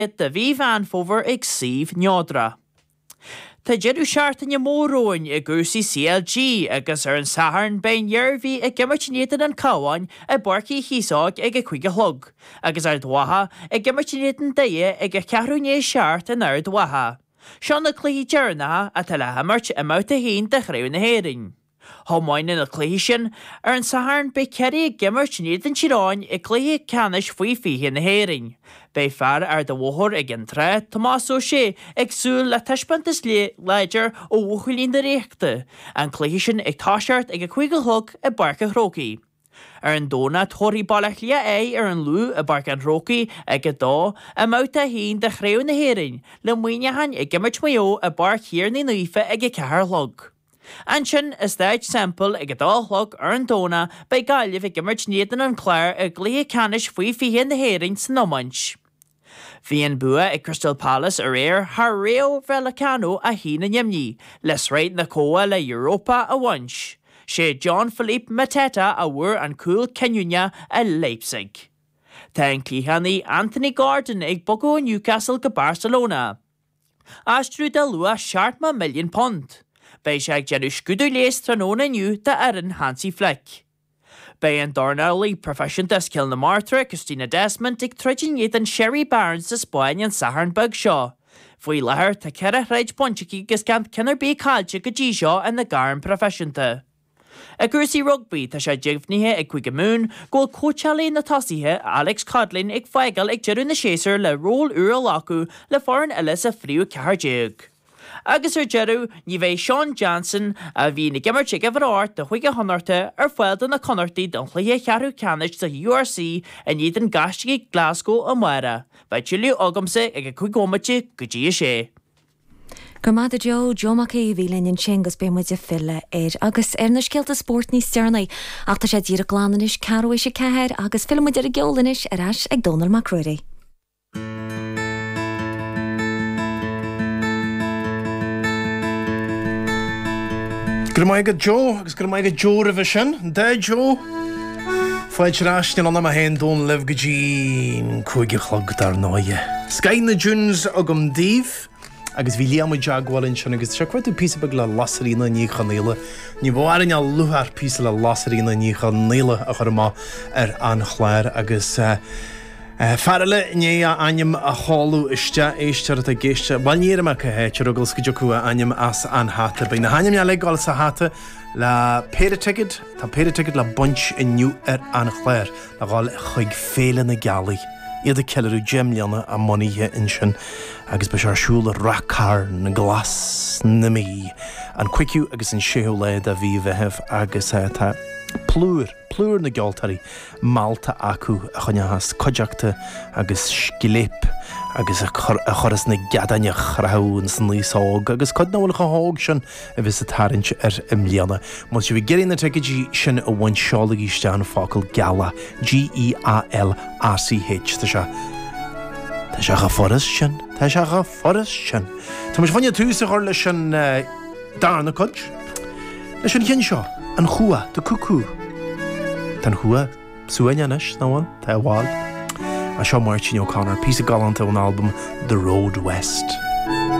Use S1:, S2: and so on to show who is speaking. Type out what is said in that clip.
S1: de bhí bhean fómhar ag síomh neodra. Tá deireadh seairtaine móróin I gcúsaí CLG agus ar an sathairn bein dhearbhí ag gimartinéad an cabhain a barcaí chiasáid ag a chuige thug, agus ar dwatha ag gimartinéad an dae ag a ceathrúné seart an ar dwatha. Seán na cluichí dearnatha a tá le hamirt I mouta haon de chraibh na héiring. Thomáin na cluichí sin ar an sathairn be ceirí ag gimartinéad an tíráin ag cluichí canis faoi fiche na héiring. Bei fear ar do bhóthir ag an tre, Tomás ó sé ag súil le taispantas leidir ó bhuachilín de réachta, an cluichí sin ag táseart ag a chuige thug a barca thrócaí. Ar an dóna tóirí bailach lia ar an lú a barca an thrócaí ag a dó a mouta haon de chraibh na héiring, le muoinehan ag gimmart mayo a bar chéir na nuife ag a cethar log. Ansin is dáid sample ag a dálog ar an dóna bei gaiileh ag gimmart néadan an chléir a glí canis faoi fiche na héiring san nómaint. Bhí an bua ag Crystal Palace ar thar réo Velacano a hína nimní, les réid na cóa le Europa a bhaint. Sé John Philippe Mateta a bhuair an cúil Cenúne a Leipzig. Tá an clíhannaí Anthony Gordon ag bogó Newcastle go Barcelona. Astrú de lua £7 million. Bei sé ag deanú scuadú léas tróna nniu de Aaron Hansi Flick. Bei an darnalaí professiontas Kilna Martra, Christina Desmond ag treidinéad an Sherry Barnes sa Spáin an sathairn bug seo. Faoi lethir tá ceithre réid pointicí gus gan cinnar bí cáilte go dtí seo an na garan professionta. A gúsaí rugby tá sé deimhnithe ag chuige mún, ggóil cótealaí na tosaithe Alex Codlin ag feigeal ag deireadh na séasar le ról uair acu le foran eile sa phríú ceardeag. Agus ar deireadh ní bheith Sean Johnson a bhí na gimmarte go bhráir de chuige honarta ar foiil na conartaí don chluiche chearú canis sa URC a níiad an gaistigí Glasgow a Mara, ba Juliú agamsa ag a chuigómate go dtí sé.
S2: Gurmada Jo Mackey bhí leinn singus be muide fille agus ar na scialta sport ní stearnaí ach tá sé díra glánanis carú sé ceir agus filmid ar a geolanis ar ais ag Donald Macrory.
S3: Gurmaigad Jo, agus gurmaigad Jo rah sin, de Jo. Fáid ráistin anna a hen dón leh go dín chuige chlog dar náide. Scain na dúns agam díomh, agus bhí liam jaagháilinn sin agus secuirú písa bag le lasarína ní chanéile. Ní bhhairn a luthar písa le lasarína ní chanéile a chur má ar an chléir agus Farale ní aim a háú iste éistear a géiste baníir me chethe rugus go deú aim as an háta. Bei na haim le gáil sa háta le péidirtiid tá péidirtiid le bunch inniu ar an chléir le gáil chuig féle na gealaí. Iad a ceú gemleanna a moníthe in sin agus be searsúla racar na glas na mí an cuiiciú agus an séú leid a bhí bheitheh agus tá plúr na gealtarí Malta acu a chunehas coideachta agus scilép agus a choras na gadanne chrahún san líság agus cod náhfuil hág sin a bhís a tarint ar imlíana. Má si bhí geirí na teidí sin a bhain seálaí steán fácail Gala GEALRCH Tá se forras sin Tá se forras sin. Tá mas bhaine túsa chuir lei sin darna coid leis sin chin seo an chua de cucú. Tan chua suainneanis náhain tá bháil a seo Martin O'Connor písa galanta ón album The Road West.